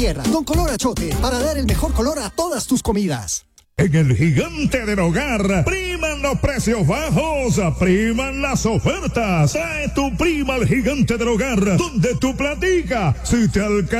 tierra, con color achote, para dar el mejor color a todas tus comidas. En el Gigante del Hogar, priman los precios bajos, priman las ofertas. Trae tu prima al Gigante del Hogar, donde tu platica, si te alcanza